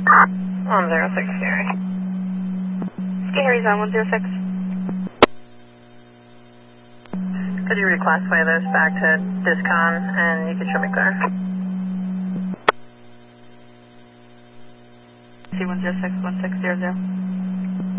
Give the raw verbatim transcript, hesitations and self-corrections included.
one zero six Gary. Gary's on one zero six. Could you reclassify this back to Discon and you can show me clear? C one zero six one six zero zero.